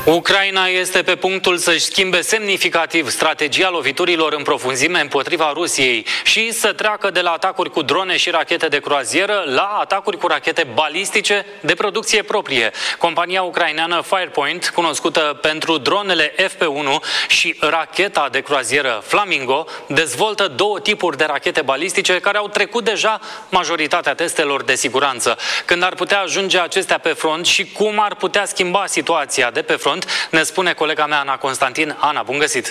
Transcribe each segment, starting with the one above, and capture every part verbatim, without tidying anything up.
Ucraina este pe punctul să-și schimbe semnificativ strategia loviturilor în profunzime împotriva Rusiei și să treacă de la atacuri cu drone și rachete de croazieră la atacuri cu rachete balistice de producție proprie. Compania ucraineană Firepoint, cunoscută pentru dronele F P unu și racheta de croazieră Flamingo, dezvoltă două tipuri de rachete balistice care au trecut deja majoritatea testelor de siguranță. Când ar putea ajunge acestea pe front și cum ar putea schimba situația de pe front, ne spune colega mea Ana Constantin. Ana, bun găsit!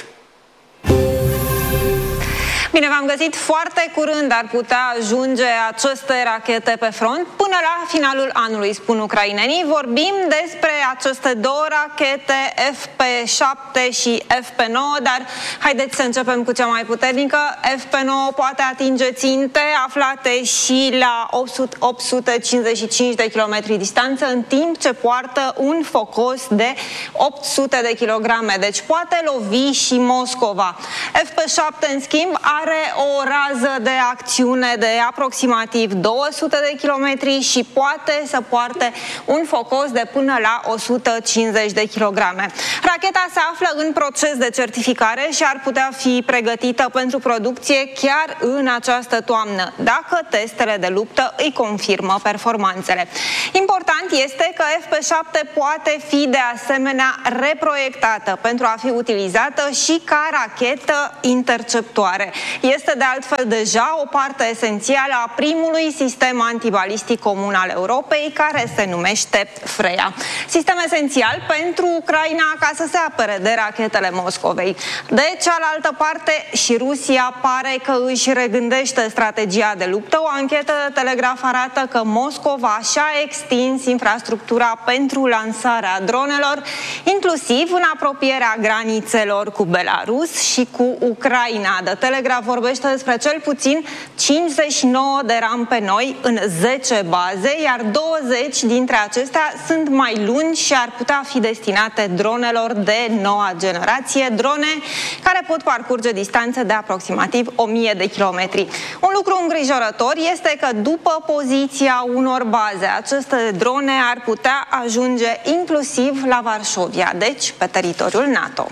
Bine v-am găsit. Foarte curând ar putea ajunge aceste rachete pe front până la finalul anului, spun ucrainenii. Vorbim despre aceste două rachete F P șapte și F P nouă, dar haideți să începem cu cea mai puternică. F P nouă poate atinge ținte aflate și la opt sute cincizeci și cinci de kilometri distanță, în timp ce poartă un focos de opt sute de kilograme, deci poate lovi și Moscova. F P șapte, în schimb, are o rază de acțiune de aproximativ două sute de kilometri și poate să poarte un focos de până la o sută cincizeci de kilograme. Racheta se află în proces de certificare și ar putea fi pregătită pentru producție chiar în această toamnă, dacă testele de luptă îi confirmă performanțele. Important este că F P șapte poate fi de asemenea reproiectată pentru a fi utilizată și ca rachetă interceptoare. Este de altfel deja o parte esențială a primului sistem antibalistic comun al Europei, care se numește Freya. Sistem esențial pentru Ucraina ca să se apere de rachetele Moscovei. De cealaltă parte, și Rusia pare că își regândește strategia de luptă. O anchetă de Telegraf arată că Moscova și-a extins infrastructura pentru lansarea dronelor, inclusiv în apropierea granițelor cu Belarus și cu Ucraina. De Telegraf vorbește despre cel puțin cincizeci și nouă de rampe noi în zece baze, iar douăzeci dintre acestea sunt mai lungi și ar putea fi destinate dronelor de noua generație, drone care pot parcurge distanțe de aproximativ o mie de kilometri. Un lucru îngrijorător este că după poziția unor baze, aceste drone ar putea ajunge inclusiv la Varșovia, deci pe teritoriul NATO.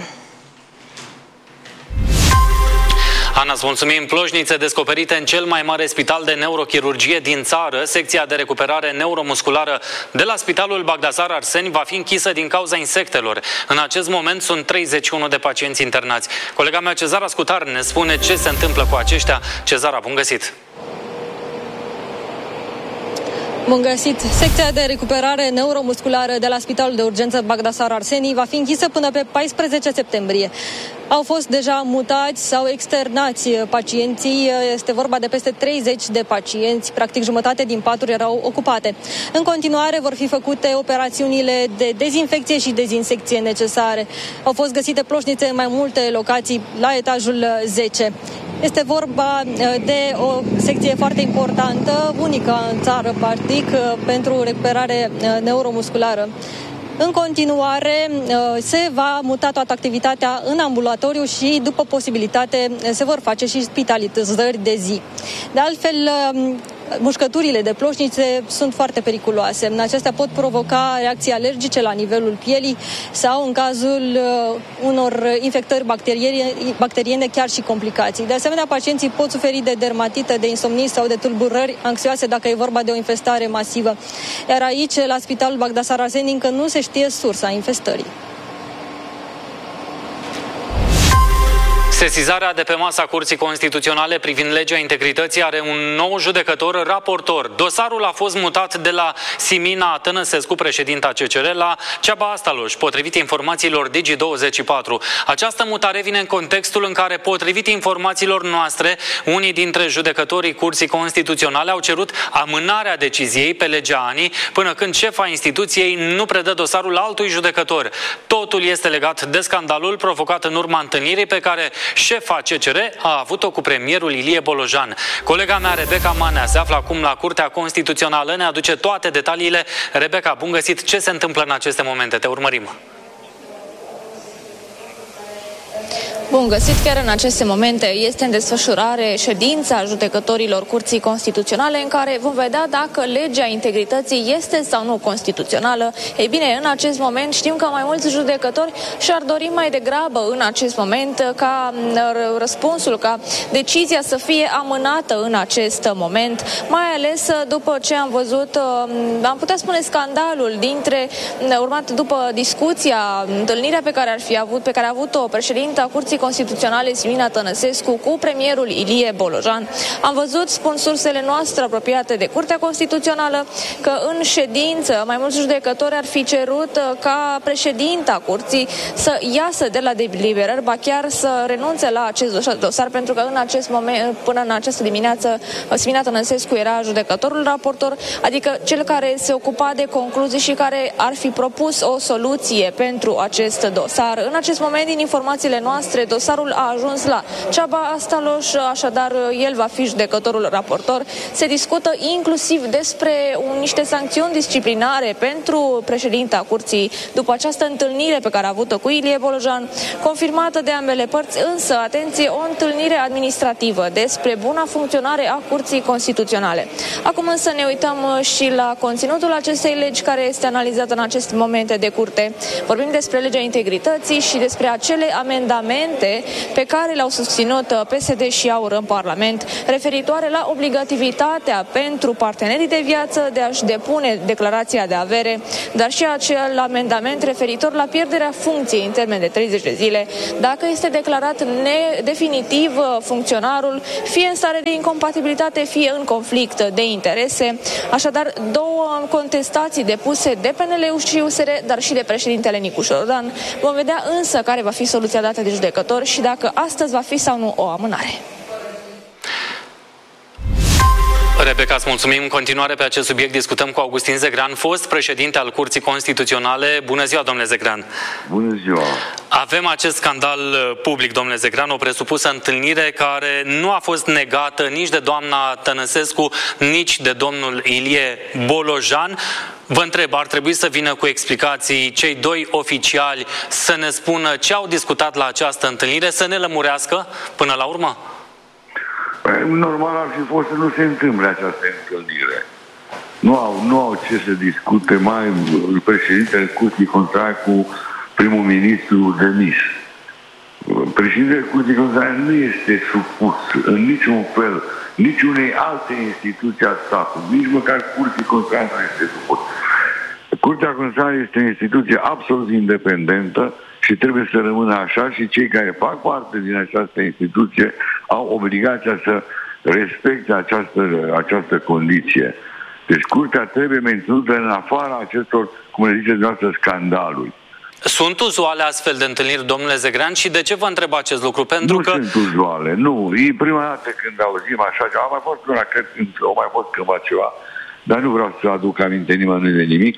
Ana, îți mulțumim. Plojnițe descoperite în cel mai mare spital de neurochirurgie din țară. Secția de recuperare neuromusculară de la Spitalul Bagdasar Arseni va fi închisă din cauza insectelor. În acest moment sunt treizeci și unu de pacienți internați. Colega mea Cezara Scutar ne spune ce se întâmplă cu aceștia. Cezara, bun găsit! Bun găsit! Secția de recuperare neuromusculară de la Spitalul de Urgență Bagdasar Arseni va fi închisă până pe paisprezece septembrie. Au fost deja mutați sau externați pacienții, este vorba de peste treizeci de pacienți, practic jumătate din paturi erau ocupate. În continuare vor fi făcute operațiunile de dezinfecție și dezinsecție necesare. Au fost găsite ploșnițe în mai multe locații la etajul zece. Este vorba de o secție foarte importantă, unică în țară, practic, pentru recuperare neuromusculară. În continuare, se va muta toată activitatea în ambulatoriu și, după posibilitate, se vor face și spitalizări de zi. De altfel, mușcăturile de ploșnițe sunt foarte periculoase. Acestea pot provoca reacții alergice la nivelul pielii sau, în cazul unor infectări bacteriene, bacteriene chiar și complicații. De asemenea, pacienții pot suferi de dermatită, de insomnii sau de tulburări anxioase dacă e vorba de o infestare masivă. Iar aici, la Spitalul Bagdasar Arseni, încă nu se știe sursa infestării. Sesizarea de pe masa Curții Constituționale privind legea integrității are un nou judecător raportor. Dosarul a fost mutat de la Simina Tănăsescu, președinta C C R, la Ceaba Astaloș, potrivit informațiilor Digi douăzeci și patru. Această mutare vine în contextul în care, potrivit informațiilor noastre, unii dintre judecătorii Curții Constituționale au cerut amânarea deciziei pe legea ANI până când șefa instituției nu predă dosarul altui judecător. Totul este legat de scandalul provocat în urma întâlnirii pe care șefa C C R a avut-o cu premierul Ilie Bolojan. Colega mea, Rebecca Manea, se află acum la Curtea Constituțională, ne aduce toate detaliile. Rebecca, bun găsit! Ce se întâmplă în aceste momente? Te urmărim! Bun găsit, chiar în aceste momente este în desfășurare ședința judecătorilor Curții Constituționale în care vom vedea dacă legea integrității este sau nu constituțională. Ei bine, în acest moment știm că mai mulți judecători și-ar dori mai degrabă în acest moment ca răspunsul, ca decizia să fie amânată în acest moment, mai ales după ce am văzut, am putea spune, scandalul dintre, urmat după discuția, întâlnirea pe care ar fi avut, pe care a avut-o președinta Curții Constituționale Simina Tănăsescu cu premierul Ilie Bolojan. Am văzut, spun sursele noastre apropiate de Curtea Constituțională, că în ședință mai mulți judecători ar fi cerut ca președinta Curții să iasă de la deliberări, ba chiar să renunțe la acest dosar, pentru că în acest moment, până în această dimineață, Simina Tănăsescu era judecătorul raportor, adică cel care se ocupa de concluzii și care ar fi propus o soluție pentru acest dosar. În acest moment, din informațiile noastre, dosarul a ajuns la Ceaba Astaloș, așadar el va fi judecătorul raportor. Se discută inclusiv despre un, niște sancțiuni disciplinare pentru președinta Curții după această întâlnire pe care a avut-o cu Ilie Bolojan, confirmată de ambele părți, însă, atenție, o întâlnire administrativă despre buna funcționare a Curții Constituționale. Acum însă ne uităm și la conținutul acestei legi care este analizată în aceste momente de curte. Vorbim despre legea integrității și despre acele amendamente pe care le-au susținut P S D și A U R în Parlament, referitoare la obligativitatea pentru partenerii de viață de a-și depune declarația de avere, dar și acel amendament referitor la pierderea funcției în termen de treizeci de zile, dacă este declarat nedefinitiv funcționarul, fie în stare de incompatibilitate, fie în conflict de interese. Așadar, două contestații depuse de P N L și U S R, dar și de președintele Nicu Șordan. Vom vedea însă care va fi soluția dată de judecător și dacă astăzi va fi sau nu o amânare. Rebecca, îți mulțumim. În continuare pe acest subiect discutăm cu Augustin Zegrean, fost președinte al Curții Constituționale. Bună ziua, domnule Zegrean! Bună ziua! Avem acest scandal public, domnule Zegrean, o presupusă întâlnire care nu a fost negată nici de doamna Tănăsescu, nici de domnul Ilie Bolojan. Vă întreb, ar trebui să vină cu explicații cei doi oficiali, să ne spună ce au discutat la această întâlnire, să ne lămurească până la urmă? Normal ar fi fost să nu se întâmple această întâlnire. Nu au, nu au ce să discute mai președintele Curții Constituționale cu primul ministru demis. Președintele Curții Constituționale nu este supus în niciun fel niciunei alte instituții a statului, nici măcar Curții Constituționale nu este supus. Curtea Constituțională este o instituție absolut independentă și trebuie să rămână așa, și cei care fac parte din această instituție au obligația să respecte această, această condiție. Deci Curtea trebuie menținută în afara acestor, cum le ziceți dumneavoastră, scandaluri. Sunt uzuale astfel de întâlniri, domnule Zegrean, și de ce vă întreb acest lucru? Pentru nu că... sunt uzuale, nu. E prima dată când auzim așa, a mai fost una, cred că au mai fost cândva ceva, dar nu vreau să aduc aminte nimănui de nimic.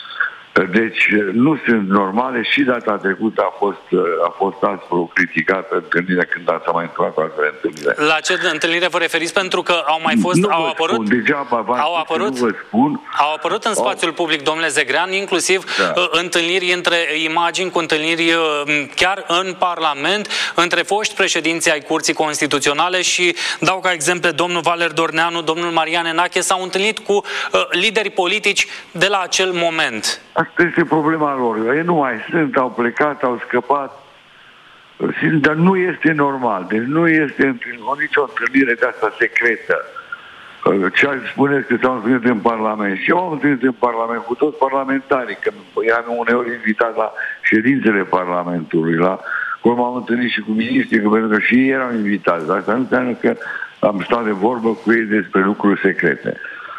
Deci nu sunt normale și data trecută a fost, a fost aspru criticată întâlnirea când s-a mai întâmplat o astfel întâlnire. La ce întâlnire vă referiți? Pentru că au mai fost, nu au apărut, spun, degeaba au apărut, nu vă spun, au apărut în spațiul au... public, domnule Zegrean, inclusiv da. întâlniri între imagini cu întâlniri chiar în Parlament, între foști președinții ai Curții Constituționale și dau ca exemple domnul Valer Dorneanu, domnul Marian Enache, s-au întâlnit cu uh, lideri politici de la acel moment. Asta este problema lor. Ei nu mai sunt, au plecat, au scăpat. Dar nu este normal. Deci nu este nicio întâlnire de asta secretă. Ce aș spune că s-au întâlnit în Parlament. Și eu am întâlnit în Parlament cu toți parlamentarii, că i-am uneori invitat la ședințele Parlamentului. La, cum am întâlnit și cu miniștrii, pentru că și ei erau invitați. Asta nu înseamnă că am stat de vorbă cu ei despre lucruri secrete.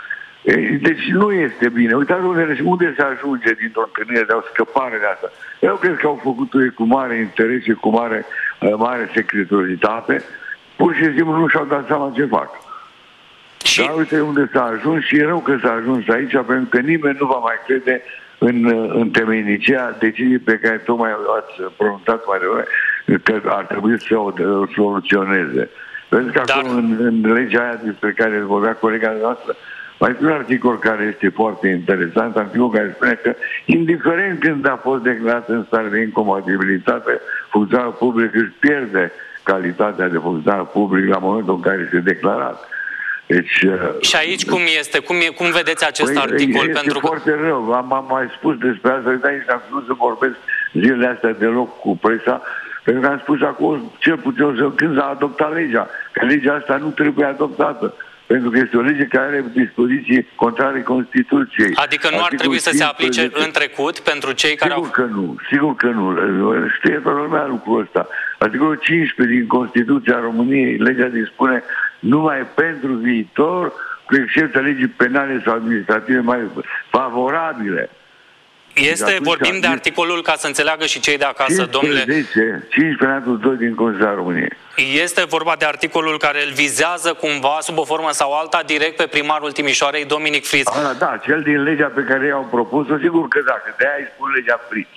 Deci nu este bine. Uitați unde se ajunge dintr-o întâlnire de o scăpare de asta. Eu cred că au făcut-o cu mare interes și cu mare, mare secretoritate. Pur și simplu nu și-au dat seama ce fac. Și... Dar uite unde s-a ajuns și e rău că s-a ajuns aici, pentru că nimeni nu va mai crede în, în temeinicia deciziei pe care tocmai ați pronunțat mai devreme, că ar trebui să o soluționeze. Pentru că Dar... acum în, în legea aia despre care vorbea colega noastră, Mai este un articol care este foarte interesant, articol care spune că, indiferent când a fost declarat în stare de incompatibilitate, funcționarul public își pierde calitatea de funcționar public la momentul în care este declarat. Deci, și aici cum este? Cum, e, cum vedeți acest păi, articol? Este pentru foarte că... rău. Am, am mai spus despre asta, dar aici am spus să vorbesc zilele astea deloc cu presa, pentru că am spus acolo, cel puțin când s-a adoptat legea, că legea asta nu trebuie adoptată. Pentru că este o lege care are dispoziții contrare Constituției. Adică nu ar trebui să se aplice în trecut pentru cei care sigur au... că nu, sigur că nu. Știe toată lumea lucrul ăsta. Articolul cincisprezece din Constituția României, legea dispune numai pentru viitor, cu excepția legii penale sau administrative mai favorabile. Este, deci vorbim de articolul, ca să înțeleagă și cei de acasă, domnule... cincisprezece doi din Constituția României. Este vorba de articolul care îl vizează cumva, sub o formă sau alta, direct pe primarul Timișoarei, Dominic Friț. Da, da, cel din legea pe care i-au propus-o, sigur că da, că de-aia îi spun legea Friț.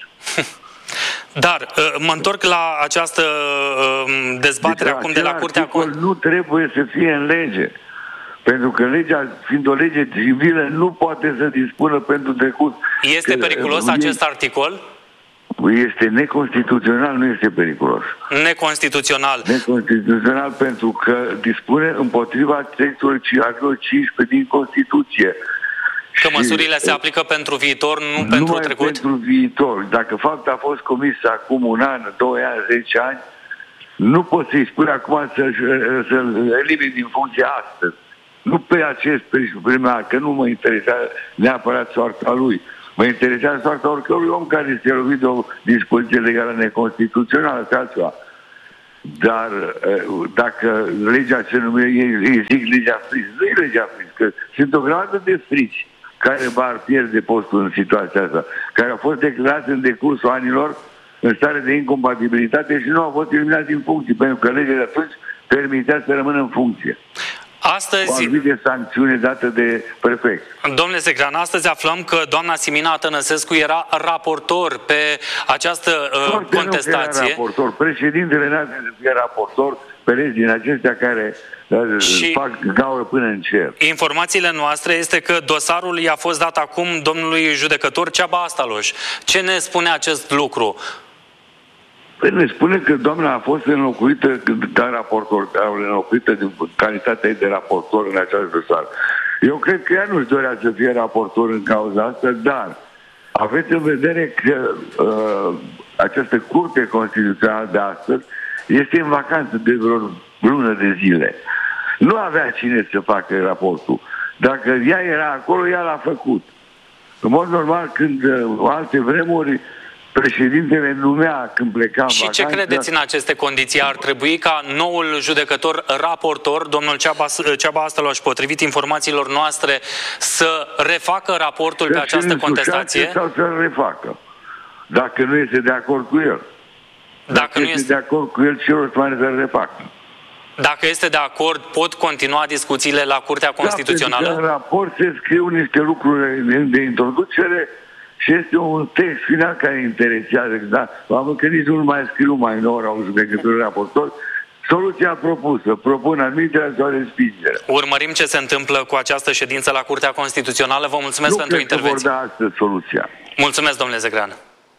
Dar mă întorc la această dezbatere deci, acum de la Curtea Constituției. Nu trebuie să fie în lege. Pentru că legea, fiind o lege civilă, nu poate să dispună pentru trecut. Este că, periculos e, acest articol? Este neconstituțional, nu este periculos. Neconstituțional. Neconstituțional pentru că dispune împotriva textului articolul cincisprezece din Constituție. Că și măsurile se aplică pentru viitor, nu pentru trecut? pentru viitor. Dacă faptul a fost comis acum un an, doi ani, zece ani, nu poți să-i spui acum să-l să elimini din funcție astăzi. Nu pe acest primar, că nu mă interesează neapărat soarta lui. Mă interesează soarta oricărui om care este lovit de o dispoziție legală neconstituțională, asta altceva. Dar dacă legea se numește, ei zic legea Friț, nu e legea Friț, că sunt o grămadă de frici care v-ar pierde postul în situația asta, care au fost declarați în decursul anilor în stare de incompatibilitate și nu au fost eliminați din funcție, pentru că legea de atunci permitea să rămână în funcție. Astăzi, de sancțiune dată de prefect. Domnule Zegrean, astăzi aflăm că doamna Simina Tănăsescu era raportor pe această uh, contestație. Era raportor. Președintele n-a să fie raportor pe legi din acestea care uh, și fac gaură până în cer. Informațiile noastre este că dosarul i-a fost dat acum domnului judecător Ceaba Astaloș. Ce ne spune acest lucru? Păi ne spune că doamna a fost înlocuită ca raportor, înlocuită din calitatea ei de raportor în această dosar. Eu cred că ea nu-și dorea să fie raportor în cauza asta, dar aveți în vedere că uh, această curte constituțională de astăzi este în vacanță de vreo lună de zile. Nu avea cine să facă raportul. Dacă ea era acolo, ea l-a făcut. În mod normal, când uh, alte vremuri președintele numea când pleca în Și vacanță. ce credeți în aceste condiții? Ar trebui ca noul judecător raportor, domnul Ceaba, Ceaba Astaloș, potrivit informațiilor noastre, să refacă raportul să pe această contestație? Sau să-l refacă, dacă nu este de acord cu el. Dacă, dacă nu este, este de acord cu el, ce rost mai să-l refacă? Dacă este de acord, pot continua discuțiile la Curtea Constituțională? Da, în raport se scriu niște lucruri de introducere și este un text final care interesează. Da? Am că nici nu mai scriu mai nou au judecători raportori. Soluția propusă, propun admiterea sau respingerea. Urmărim ce se întâmplă cu această ședință la Curtea Constituțională. Vă mulțumesc nu pentru intervenție. Nu cred că vor da astăzi soluția. Mulțumesc, domnule Zegrean.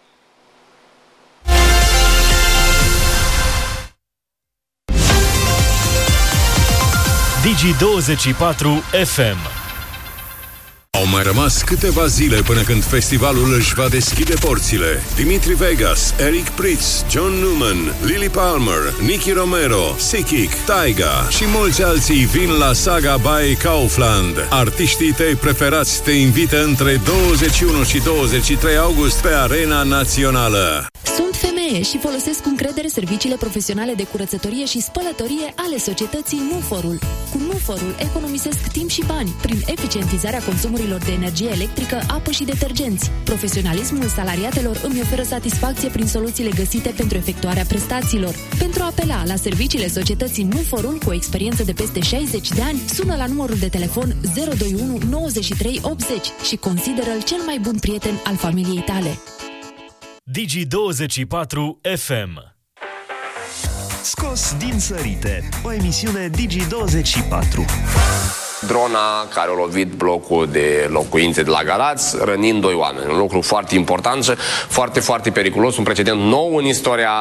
Digi douăzeci și patru F M. Au mai rămas câteva zile până când festivalul își va deschide porțile. Dimitri Vegas, Eric Prydz, John Newman, Lily Palmer, Nicky Romero, Sikic, Taiga și mulți alții vin la Saga by Kaufland. Artiștii tăi preferați te invită între douăzeci și unu și douăzeci și trei august pe Arena Națională. Sunt femeie și folosesc cu încredere serviciile profesionale de curățătorie și spălătorie ale societății Nuforul. Cu Nuforul economisesc timp și bani prin eficientizarea consumurilor de energie electrică, apă și detergenți. Profesionalismul salariatelor îmi oferă satisfacție prin soluțiile găsite pentru efectuarea prestațiilor. Pentru a apela la serviciile societății Nuforul cu o experiență de peste șaizeci de ani, sună la numărul de telefon zero doi unu nouăzeci și trei optzeci și consideră-l cel mai bun prieten al familiei tale. Digi douăzeci și patru F M. Scos din sărite, o emisiune Digi douăzeci și patru. Drona care a lovit blocul de locuințe de la Galați, rănind doi oameni. Un lucru foarte important și foarte, foarte periculos, un precedent nou în istoria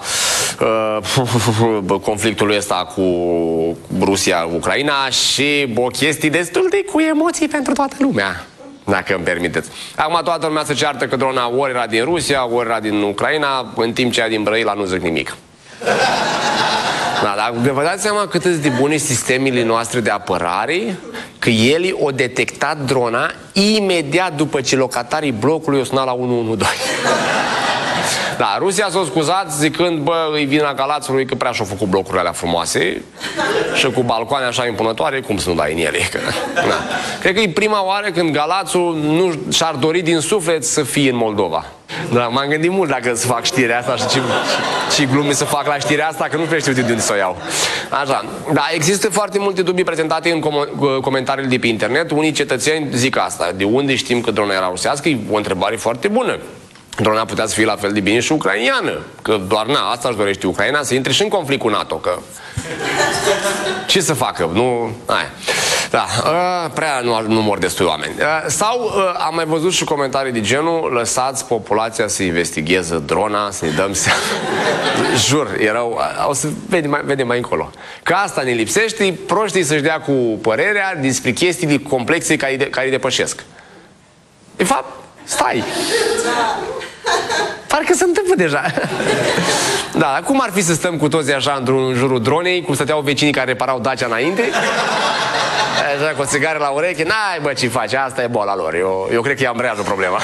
uh, conflictului ăsta cu Rusia-Ucraina și o chestie destul de cu emoții pentru toată lumea, dacă îmi permiteți. Acum toată lumea se ceartă că drona ori era din Rusia, ori era din Ucraina, în timp ce ea din Brăila nu zic nimic. Da, dar vă dați seama cât de bune sistemele noastre de apărare, că ele au detectat drona imediat după ce locatarii blocului o sunat la unu unu doi. Da, Rusia s-a scuzat zicând, bă, îi vin la Galațului că prea și-au făcut blocurile alea frumoase și cu balcoane așa impunătoare, cum să nu dai în ele? Că, da. Cred că e prima oară când Galațul nu și-ar dori din suflet să fie în Moldova. Da, m-am gândit mult dacă să fac știrea asta și ce, ce glume să fac la știrea asta, că nu prea știu de unde să o iau. Așa, da, există foarte multe dubii prezentate în com- comentariile de pe internet. Unii cetățeni zic asta. De unde știm că drona era rusească? E o întrebare foarte bună. Drona putea să fie la fel de bine și ucrainiană. Că doar, na, asta își dorește Ucraina, să intre și în conflict cu NATO, că... Ce să facă? Nu... Aia. Da, uh, prea nu, nu mor destui oameni. Uh, sau uh, am mai văzut și comentarii de genul, lăsați populația să investigheze drona, să ne dăm seama. Jur, erau... Uh, o să vedem mai, vedem mai încolo. Că asta ne lipsește, proștii să-și dea cu părerea despre chestiile complexe care, de, care îi depășesc. De fapt, stai! Parcă se întâmplă deja. Da, cum ar fi să stăm cu toți așa în jurul dronei, cum stăteau vecinii care reparau Dacia înainte? Așa, cu o țigară la ureche, n-ai bă ce faci, asta e boala lor. Eu, eu cred că i-am brează problema.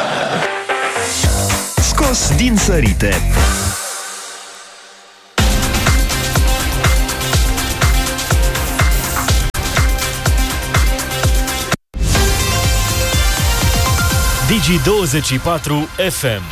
Scos din sărite. Digi douăzeci și patru F M.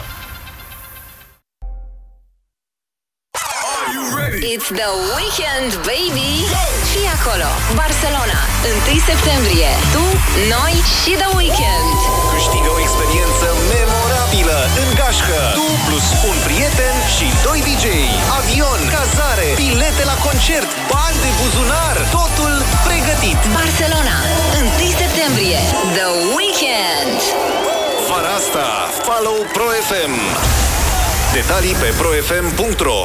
It's the weekend, baby! Fii acolo, Barcelona, întâi septembrie. Tu, noi și The Weeknd. Câștigă o experiență memorabilă în gașcă. Tu plus un prieten și doi D J, avion, cazare, bilete la concert, bani de buzunar, totul pregătit. Barcelona, întâi septembrie. The Weeknd. Vara asta, follow Pro F M. Detalii pe pro f m punct r o.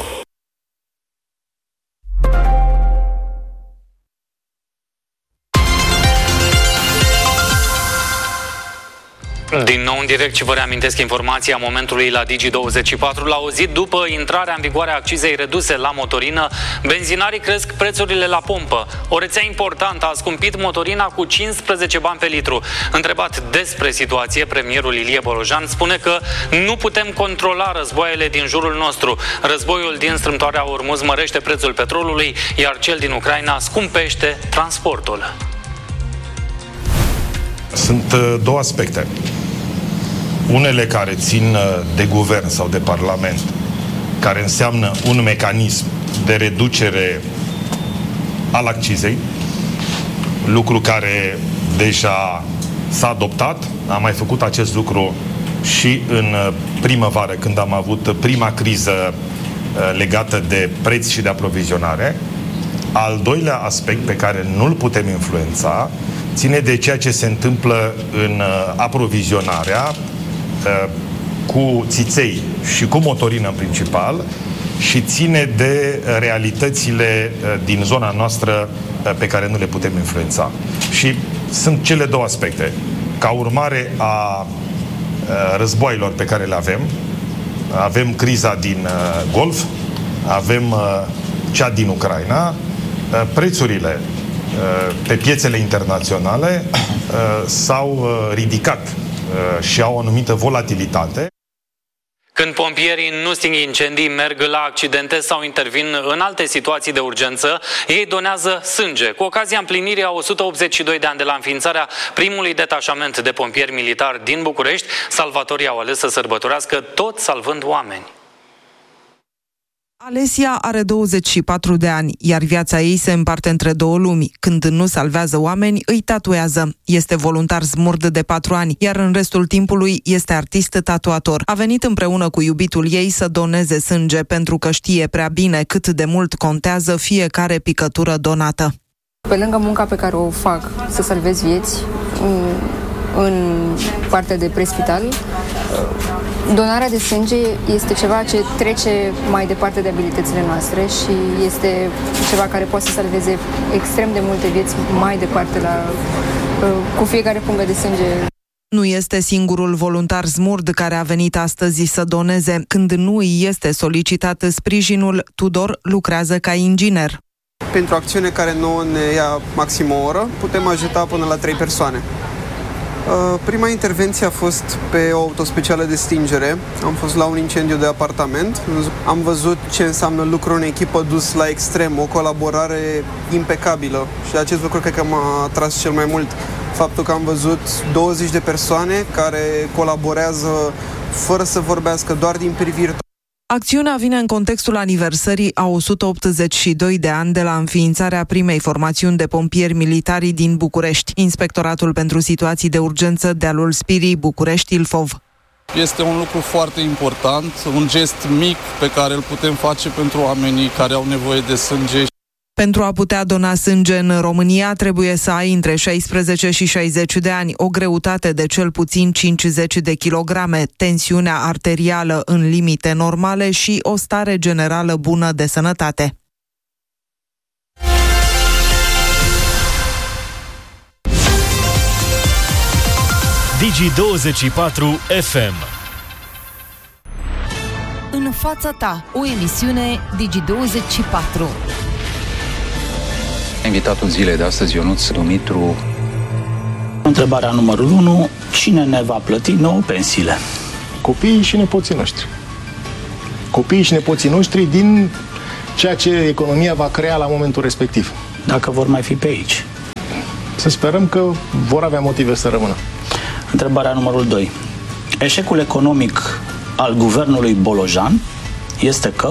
Din nou în direct și vă reamintesc informația momentului la Digi douăzeci și patru. La o zi după intrarea în vigoare a accizei reduse la motorină, benzinarii cresc prețurile la pompă. O rețea importantă a scumpit motorina cu cincisprezece bani pe litru. Întrebat despre situație, premierul Ilie Bolojan spune că nu putem controla războaiele din jurul nostru. Războiul din strâmtoarea Ormuz mărește prețul petrolului, iar cel din Ucraina scumpește transportul. Sunt două aspecte. Unele care țin de guvern sau de parlament, care înseamnă un mecanism de reducere al accizei, lucru care deja s-a adoptat. Am mai făcut acest lucru și în primăvară, când am avut prima criză legată de preț și de aprovizionare. Al doilea aspect pe care nu-l putem influența ține de ceea ce se întâmplă în aprovizionarea cu țiței și cu motorină în principal și ține de realitățile din zona noastră pe care nu le putem influența. Și sunt cele două aspecte. Ca urmare a războaielor pe care le avem, avem criza din Golf, avem cea din Ucraina, prețurile pe piețele internaționale s-au ridicat și au o anumită volatilitate. Când pompierii nu sting incendii, merg la accidente sau intervin în alte situații de urgență, ei donează sânge. Cu ocazia împlinirii a o sută optzeci și doi de ani de la înființarea primului detașament de pompieri militari din București, salvatorii au ales să sărbătorească tot salvând oameni. Alesia are douăzeci și patru de ani, iar viața ei se împarte între două lumi. Când nu salvează oameni, îi tatuează. Este voluntar smurd de patru ani, iar în restul timpului este artist tatuator. A venit împreună cu iubitul ei să doneze sânge, pentru că știe prea bine cât de mult contează fiecare picătură donată. Pe lângă munca pe care o fac să salvez vieți în partea de prespital, donarea de sânge este ceva ce trece mai departe de abilitățile noastre și este ceva care poate să salveze extrem de multe vieți mai departe la, cu fiecare pungă de sânge. Nu este singurul voluntar smurd care a venit astăzi să doneze. Când nu îi este solicitat sprijinul, Tudor lucrează ca inginer. Pentru o acțiune care nouă ne ia maxim o oră, putem ajuta până la trei persoane. Prima intervenție a fost pe o autospecială de stingere. Am fost la un incendiu de apartament. Am văzut ce înseamnă lucru în echipă dus la extrem, o colaborare impecabilă. Și acest lucru cred că m-a atras cel mai mult. Faptul că am văzut douăzeci de persoane care colaborează fără să vorbească, doar din priviri. Acțiunea vine în contextul aniversării a o sută optzeci și doi de ani de la înființarea primei formațiuni de pompieri militari din București. Inspectoratul pentru situații de urgență Dealul Spirii, București, Ilfov. Este un lucru foarte important, un gest mic pe care îl putem face pentru oamenii care au nevoie de sânge. Pentru a putea dona sânge în România, trebuie să ai între șaisprezece și șaizeci de ani, o greutate de cel puțin cincizeci de kilograme, tensiunea arterială în limite normale și o stare generală bună de sănătate. Digi douăzeci și patru F M. În fața ta, o emisiune Digi douăzeci și patru. Invitatul zilei de astăzi, Ionuț Dumitru. Întrebarea numărul unu. Cine ne va plăti nouă pensiile? Copiii și nepoții noștri. Copiii și nepoții noștri din ceea ce economia va crea la momentul respectiv. Dacă vor mai fi pe aici. Să sperăm că vor avea motive să rămână. Întrebarea numărul doi. Eșecul economic al guvernului Bolojan este că?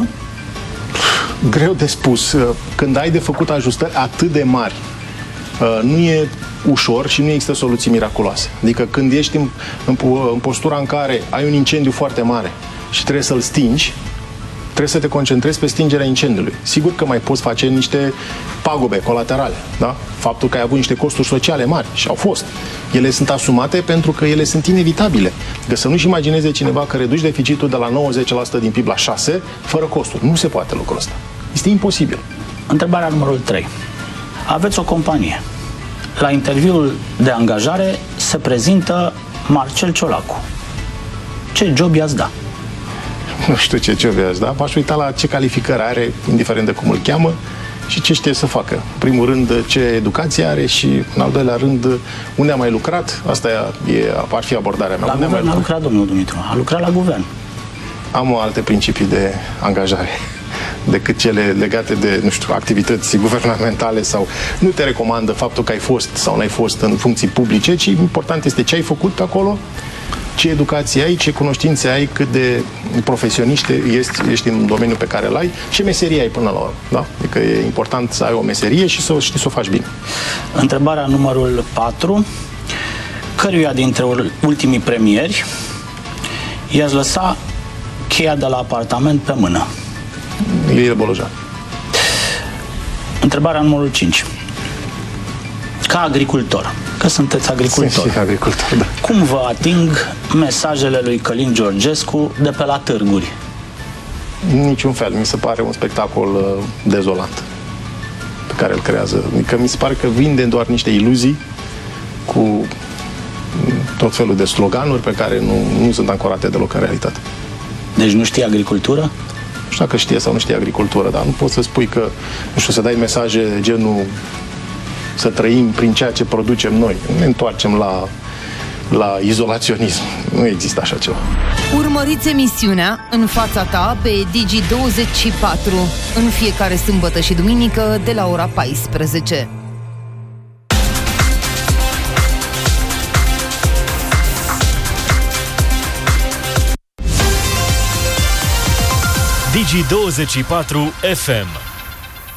Greu de spus. Când ai de făcut ajustări atât de mari, nu e ușor și nu există soluții miraculoase. Adică când ești în, în, în postura în care ai un incendiu foarte mare și trebuie să-l stingi, trebuie să te concentrezi pe stingerea incendiului. Sigur că mai poți face niște pagube colaterale, da? Faptul că ai avut niște costuri sociale mari și au fost. Ele sunt asumate pentru că ele sunt inevitabile. Că să nu-și imagineze cineva că reduci deficitul de la nouăzeci la sută din P I B la șase la sută fără costuri. Nu se poate lucrul ăsta. Este imposibil. Întrebarea numărul trei. Aveți o companie. La interviul de angajare se prezintă Marcel Ciolacu. Ce job i-ați da? Nu știu ce job i-ați da. M-aș uita la ce calificări are, indiferent de cum îl cheamă, și ce știe să facă. În primul rând, ce educație are și, în al doilea rând, unde a mai lucrat. Asta e, ar fi abordarea mea. La unde guvern a lucrat, domnul Dumitru. A lucrat la guvern. Am alte principii de angajare decât cele legate de, nu știu, activități guvernamentale sau nu te recomandă faptul că ai fost sau n-ai fost în funcții publice, ci important este ce ai făcut pe acolo, ce educație ai, ce cunoștințe ai, cât de profesionist ești, ești în domeniul pe care îl ai, ce meserie ai până la urmă. Da? Adică e important să ai o meserie și să știi să o faci bine. Întrebarea numărul patru. Căruia dintre ultimii premieri i-ați lăsa cheia de la apartament pe mână? Lilie Bolojan. Întrebarea numărul cinci. Ca agricultor, că sunteți agricultor, Sunt și agricultor, da. cum vă ating mesajele lui Călin Georgescu de pe la târguri? Niciun fel. Mi se pare un spectacol uh, dezolant pe care îl creează. Adică mi se pare că vinde doar niște iluzii cu tot felul de sloganuri pe care nu, nu sunt ancorate deloc în realitate. Deci nu știe agricultură? Nu știu dacă știe sau nu știe agricultură, dar nu poți să spui că, nu știu, să dai mesaje genul să trăim prin ceea ce producem noi. Ne întoarcem la, la izolaționism. Nu există așa ceva. Urmăriți emisiunea În fața ta pe Digi douăzeci și patru în fiecare sâmbătă și duminică de la ora paisprezece. Digi douăzeci și patru F M.